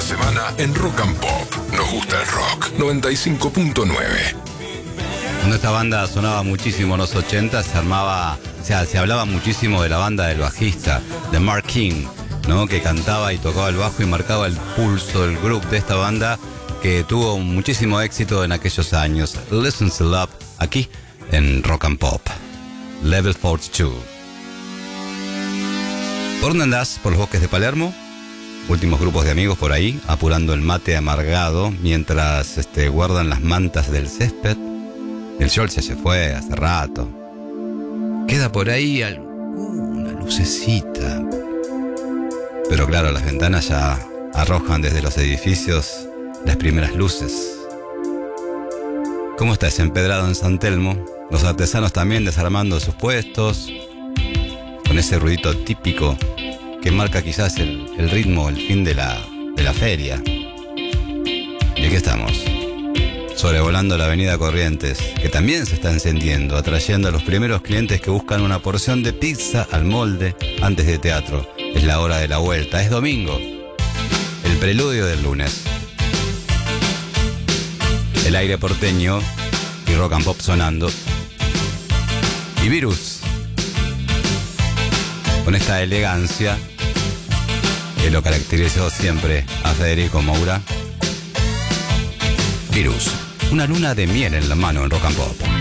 de semana en Rock and Pop. Nos gusta el rock. 95.9. Cuando esta banda sonaba muchísimo en los 80, se hablaba muchísimo de la banda del bajista, de Mark King, ¿no? Que cantaba y tocaba el bajo y marcaba el pulso del grupo de esta banda que tuvo muchísimo éxito en aquellos años. Listen to Love, aquí en Rock and Pop. Level 42. ¿Por dónde andás? ¿Por los bosques de Palermo? Últimos grupos de amigos por ahí, apurando el mate amargado mientras guardan las mantas del césped. El sol se fue hace rato. Queda por ahí alguna lucecita. Pero claro, las ventanas ya arrojan desde los edificios las primeras luces. ¿Cómo está ese empedrado en San Telmo? Los artesanos también desarmando sus puestos, con ese ruidito típico que marca quizás el ritmo, el fin de la feria. Y aquí estamos, sobrevolando la avenida Corrientes, que también se está encendiendo, atrayendo a los primeros clientes que buscan una porción de pizza al molde antes de teatro. Es la hora de la vuelta, es domingo, el preludio del lunes. El aire porteño y rock and pop sonando. Y Virus, con esta elegancia que lo caracterizó siempre a Federico Moura. Virus, una luna de miel en la mano en Rock and Pop.